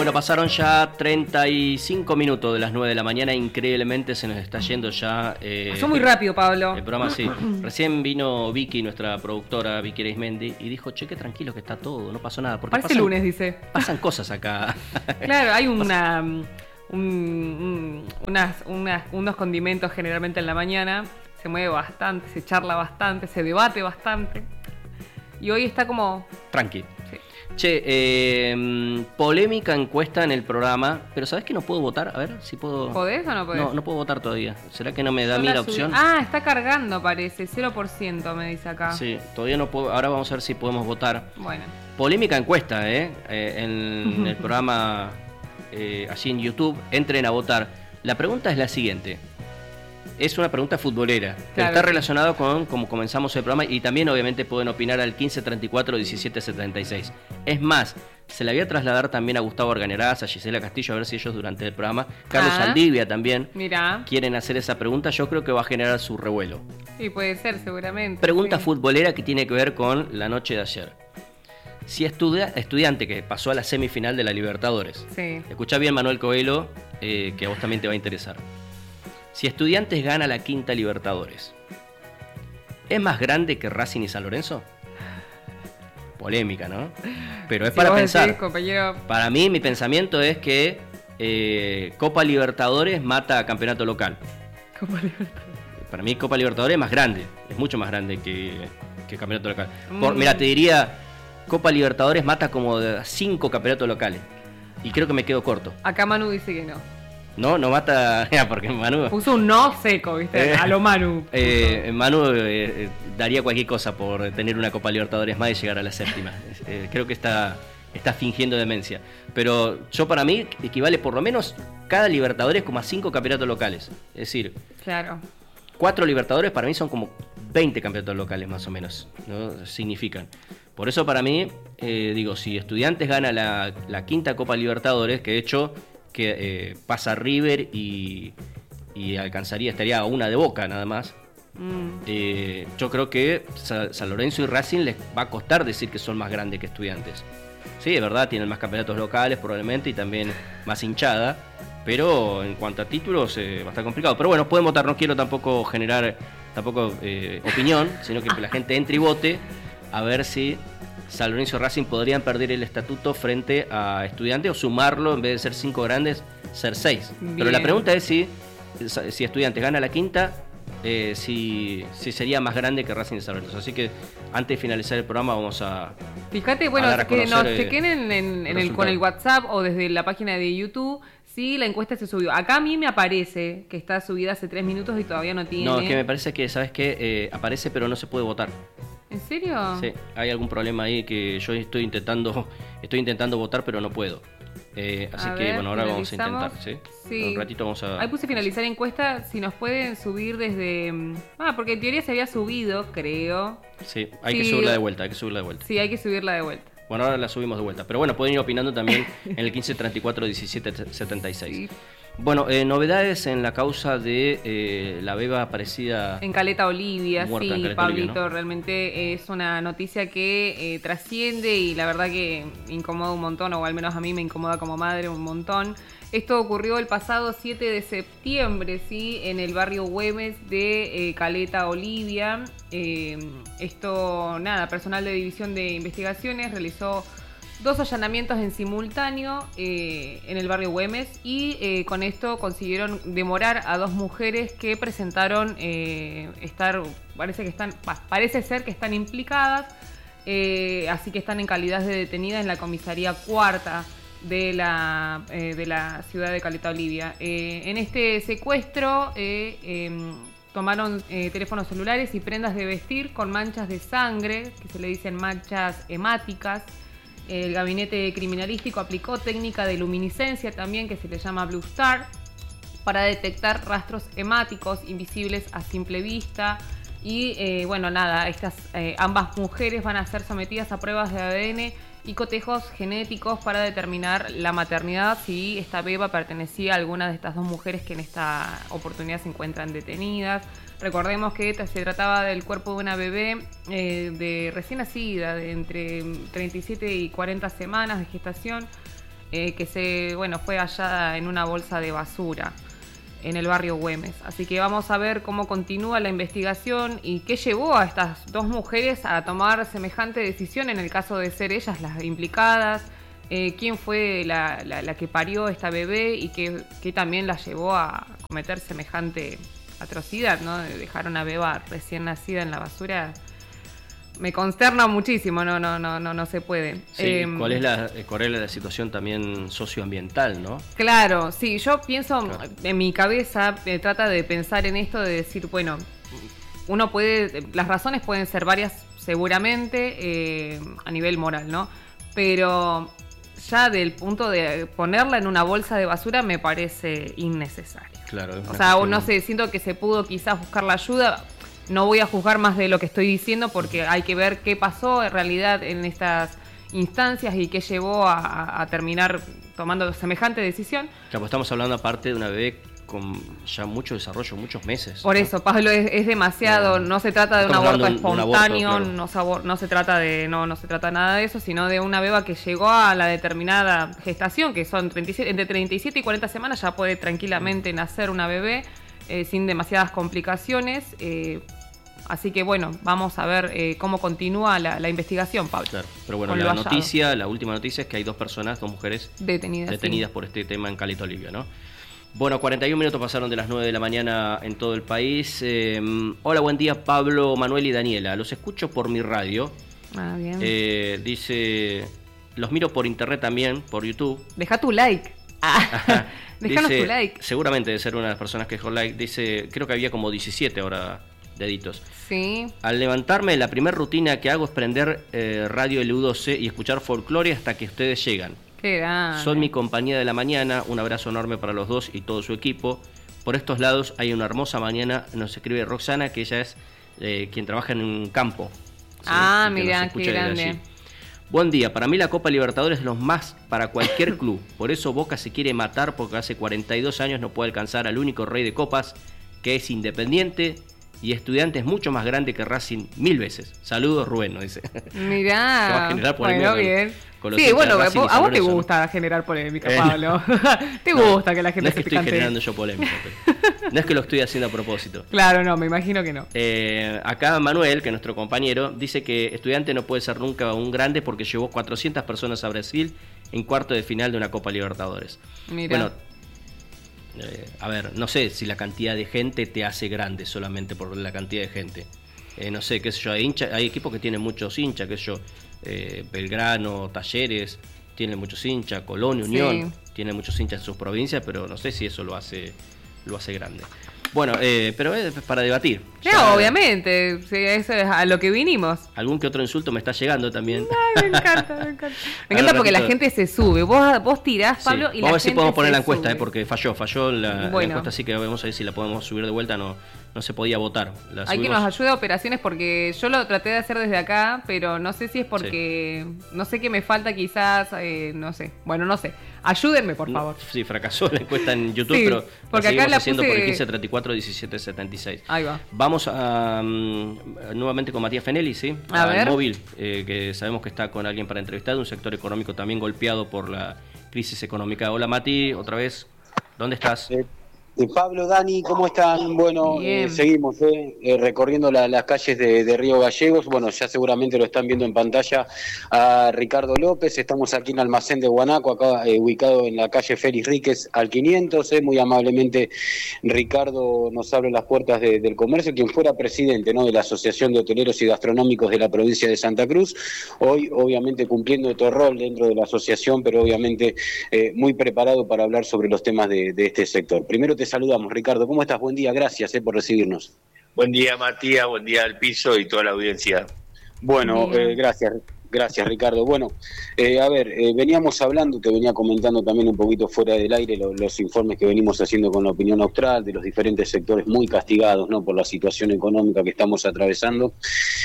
Bueno, pasaron ya 35 minutos de las 9 de la mañana. Increíblemente se nos está yendo ya. Pasó muy rápido, Pablo. El programa, sí. Recién vino Vicky, nuestra productora, Vicky Arismendi, y dijo: che, qué tranquilo que está todo, no pasó nada. Porque parece lunes, dice. Pasan cosas acá. Claro, hay unos condimentos generalmente en la mañana. Se mueve bastante, se charla bastante, se debate bastante. Y hoy está como... tranqui. Sí. Che, polémica encuesta en el programa, pero ¿sabés que no puedo votar? A ver si puedo... ¿Podés o no podés? No puedo votar todavía. ¿Será que no me da a mí la opción? Ah, está cargando, parece. 0% me dice acá. Sí, todavía no puedo. Ahora vamos a ver si podemos votar. Bueno. Polémica encuesta, en el programa, allí en YouTube. Entren a votar. La pregunta es la siguiente. Es una pregunta futbolera, claro, pero está relacionado con cómo comenzamos el programa y también obviamente pueden opinar al 1534-1776. Es más, se la voy a trasladar también a Gustavo Organeraz, a Gisela Castillo, a ver si ellos durante el programa, Carlos Saldivia también, quieren hacer esa pregunta. Yo creo que va a generar su revuelo. Sí, puede ser, seguramente. Pregunta futbolera que tiene que ver con la noche de ayer. Si estudiante que pasó a la semifinal de la Libertadores, escuchá bien, Manuel Coelho, que a vos también te va a interesar. Si Estudiantes gana la quinta Libertadores, ¿es más grande que Racing y San Lorenzo? Polémica, ¿no? Pero es para pensar. Decís, compañero. Para mí, mi pensamiento es que Copa Libertadores mata a campeonato local. Copa Libertadores. Para mí, Copa Libertadores es más grande. Es mucho más grande que campeonato local. Mira, te diría, Copa Libertadores mata como 5 campeonatos locales. Y creo que me quedo corto. Acá Manu dice que no. No mata, porque Manu... puso un no seco, ¿viste? A lo Manu. Manu daría cualquier cosa por tener una Copa Libertadores más y llegar a la séptima. Creo que está fingiendo demencia. Pero para mí equivale por lo menos cada Libertadores como a 5 campeonatos locales. Es decir, claro, 4 Libertadores para mí son como 20 campeonatos locales más o menos, ¿no? Significan. Por eso para mí, si Estudiantes gana la quinta Copa Libertadores, que de hecho... que pasa River y estaría a una de Boca nada más. Yo creo que San Lorenzo y Racing les va a costar decir que son más grandes que Estudiantes. Sí, es verdad, tienen más campeonatos locales probablemente y también más hinchada, pero en cuanto a títulos va a estar complicado. Pero bueno, pueden votar, no quiero tampoco generar opinión, sino que la gente entre y vote a ver si San Lorenzo y Racing podrían perder el estatuto frente a Estudiantes o sumarlo, en vez de ser 5 grandes, ser 6. Bien. Pero la pregunta es si Estudiantes gana la quinta, si sería más grande que Racing y San Lorenzo. Así que antes de finalizar el programa vamos a... Fíjate, bueno, que nos chequen con el WhatsApp o desde la página de YouTube si la encuesta se subió. Acá a mí me aparece que está subida hace 3 minutos y todavía no tiene... No, es que me parece que, ¿sabes qué? Aparece pero no se puede votar. ¿En serio? Sí, hay algún problema ahí que yo estoy intentando votar pero no puedo. Así que bueno, ahora vamos a intentar, ¿sí? Sí. Un ratito vamos a... Ahí puse finalizar encuesta, si nos pueden subir desde... porque en teoría se había subido, creo. Sí, hay que subirla de vuelta, Sí, hay que subirla de vuelta. Bueno, ahora la subimos de vuelta. Pero bueno, pueden ir opinando también en el 1534-1776. Sí. Bueno, novedades en la causa de la beba aparecida... en Caleta Olivia, sí, Caleta Pablito, Olivia, ¿no? Realmente es una noticia que trasciende y la verdad que incomoda un montón, o al menos a mí me incomoda como madre un montón. Esto ocurrió el pasado 7 de septiembre, ¿sí? En el barrio Güemes de Caleta Olivia. Personal de División de Investigaciones realizó 2 allanamientos en simultáneo en el barrio Güemes y con esto consiguieron demorar a 2 mujeres que presentaron parece ser que están implicadas, así que están en calidad de detenidas en la comisaría cuarta de la ciudad de Caleta Olivia. En este secuestro tomaron teléfonos celulares y prendas de vestir con manchas de sangre, que se le dicen manchas hemáticas. El gabinete criminalístico aplicó técnica de luminiscencia también, que se le llama Blue Star, para detectar rastros hemáticos invisibles a simple vista. Y estas ambas mujeres van a ser sometidas a pruebas de ADN y cotejos genéticos para determinar la maternidad, si esta beba pertenecía a alguna de estas 2 mujeres que en esta oportunidad se encuentran detenidas. Recordemos que se trataba del cuerpo de una bebé de recién nacida, de entre 37 y 40 semanas de gestación. que fue hallada en una bolsa de basura en el barrio Güemes. Así que vamos a ver cómo continúa la investigación y qué llevó a estas dos mujeres a tomar semejante decisión en el caso de ser ellas las implicadas, quién fue la que parió esta bebé y qué también la llevó a cometer semejante atrocidad, ¿no? De dejar una beba recién nacida en la basura. Me consterna muchísimo, no se puede. Sí, ¿cuál es la situación también socioambiental, no? Claro, sí, yo pienso, en mi cabeza, trata de pensar en esto, de decir, bueno, las razones pueden ser varias seguramente a nivel moral, ¿no? Pero ya del punto de ponerla en una bolsa de basura me parece innecesario. Claro. O sea, no sé, siento que se pudo quizás buscar la ayuda. No voy a juzgar más de lo que estoy diciendo porque hay que ver qué pasó en realidad en estas instancias y qué llevó a terminar tomando semejante decisión. Claro, pues estamos hablando aparte de una bebé con ya mucho desarrollo, muchos meses. Por eso, Pablo, es demasiado, no se trata de un aborto espontáneo, claro. no se trata de nada de eso, sino de una beba que llegó a la determinada gestación, que son entre 37 y 40 semanas, ya puede tranquilamente nacer una bebé sin demasiadas complicaciones. Así que bueno, vamos a ver cómo continúa la investigación, Pablo. Claro, pero bueno, la última noticia es que hay dos mujeres detenidas por este tema en Caleta Olivia, ¿no? Bueno, 41 minutos pasaron de las 9 de la mañana en todo el país. Hola, buen día, Pablo, Manuel y Daniela. Los escucho por mi radio. Ah, bien. Dice, los miro por internet también, por YouTube. Deja tu like. Déjanos tu like. Seguramente de ser una de las personas que dejó like. Dice, creo que había como 17 ahora deditos. Sí. Al levantarme, la primera rutina que hago es prender radio LU12 y escuchar folclore hasta que ustedes llegan. Qué grande. Son mi compañía de la mañana. Un abrazo enorme para los dos y todo su equipo. Por estos lados hay una hermosa mañana. Nos escribe Roxana, que ella es quien trabaja en un campo. ¿Sí? Mira, qué grande. Buen día, para mí la Copa Libertadores es lo más para cualquier club. Por eso Boca se quiere matar porque hace 42 años no puede alcanzar al único rey de copas, que es Independiente, y Estudiantes mucho más grande que Racing 1000 veces. Saludos, Rubén, nos dice. Mirá, va a generar polémica bien. Sí, bueno, a vos te gusta generar polémica, Pablo. Te gusta que la gente se picante. No es que estoy generando yo polémica, pero no es que lo estoy haciendo a propósito. Claro, no, me imagino que no. Acá Manuel, que es nuestro compañero, dice que Estudiante no puede ser nunca un grande porque llevó 400 personas a Brasil en cuarto de final de una Copa Libertadores. Mirá. Bueno, a ver, no sé si la cantidad de gente te hace grande solamente por la cantidad de gente. No sé, qué sé yo, hay equipos que tienen muchos hinchas, qué sé yo, Belgrano, Talleres, tienen muchos hinchas, Colón, Unión, tienen muchos hinchas en sus provincias, pero no sé si eso lo hace grande. Bueno, pero es para debatir. No, obviamente, sí, eso es a lo que vinimos. Algún que otro insulto me está llegando también. Ay, me encanta. Me encanta porque la gente se sube. Vos tirás, Pablo, sí. Y vamos a ver si podemos poner la encuesta, sube. Porque falló la encuesta, así que vamos a ver si la podemos subir de vuelta. No se podía votar. Hay que nos ayude a operaciones porque yo lo traté de hacer desde acá, pero no sé si es porque no sé qué me falta quizás, no sé. Bueno, no sé. Ayúdenme, por favor. Sí, fracasó la encuesta en YouTube, sí, pero porque acá la haciendo puse... por el 1534 1776. Ahí va. Vamos a nuevamente con Matías Fenelli, ¿sí? A ver. Móvil, que sabemos que está con alguien para entrevistar, un sector económico también golpeado por la crisis económica. Hola Mati, otra vez, ¿dónde estás? Pablo, Dani, ¿cómo están? Bueno, seguimos recorriendo las calles de Río Gallegos. Bueno, ya seguramente lo están viendo en pantalla a Ricardo López. Estamos aquí en Almacén de Guanaco, acá ubicado en la calle Félix Ríquez al 500. Muy amablemente Ricardo nos abre las puertas del comercio, quien fuera presidente, ¿no?, de la Asociación de Hoteleros y Gastronómicos de la provincia de Santa Cruz. Hoy, obviamente, cumpliendo otro rol dentro de la asociación, pero obviamente muy preparado para hablar sobre los temas de este sector. Primero te saludamos, Ricardo. ¿Cómo estás? Buen día, gracias por recibirnos. Buen día, Matías, buen día al piso y toda la audiencia. Bueno, gracias, Ricardo. Bueno, veníamos hablando, te venía comentando también un poquito fuera del aire los informes que venimos haciendo con la opinión austral de los diferentes sectores muy castigados, ¿no?, por la situación económica que estamos atravesando.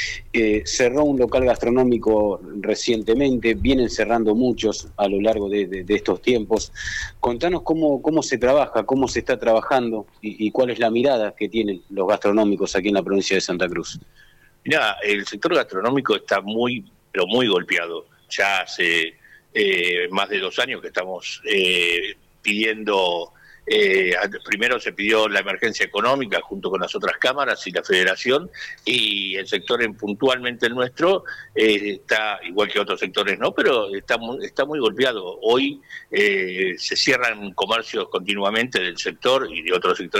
Cerró un local gastronómico recientemente, vienen cerrando muchos a lo largo de estos tiempos. Contanos cómo se trabaja, cómo se está trabajando y cuál es la mirada que tienen los gastronómicos aquí en la provincia de Santa Cruz. Mirá, el sector gastronómico está muy golpeado. Ya hace más de 2 años que estamos pidiendo. Primero se pidió la emergencia económica junto con las otras cámaras y la federación, y el sector puntualmente el nuestro está igual que otros sectores, no, pero está muy golpeado. Hoy se cierran comercios continuamente del sector y de otros sectores